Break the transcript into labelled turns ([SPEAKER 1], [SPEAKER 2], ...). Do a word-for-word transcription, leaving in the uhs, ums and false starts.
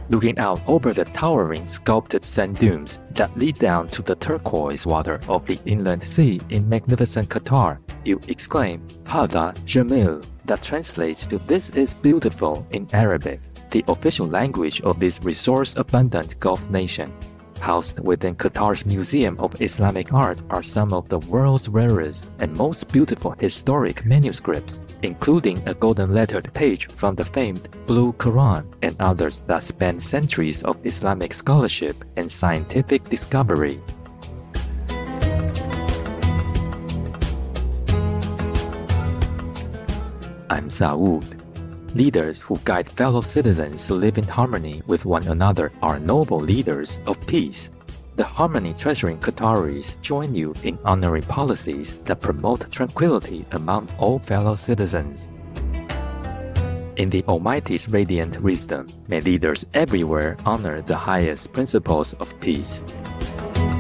[SPEAKER 1] Looking out over the towering sculpted sand dunes that lead down to the turquoise water of the inland sea in magnificent Qatar, you exclaim, Hada Jamil, that translates to This is beautiful in Arabic, the official language of this resource-abundant Gulf nation. Housed within Qatar's Museum of Islamic Art are some of the world's rarest and most beautiful historic manuscripts, including a golden-lettered page from the famed Blue Quran and others that span centuries of Islamic scholarship and scientific discovery. I'm Saud. Leaders who guide fellow citizens to live in harmony with one another are noble leaders of peace. The Harmony Treasuring Qataris join you in honoring policies that promote tranquility among all fellow citizens. In the Almighty's radiant wisdom, may leaders everywhere honor the highest principles of peace.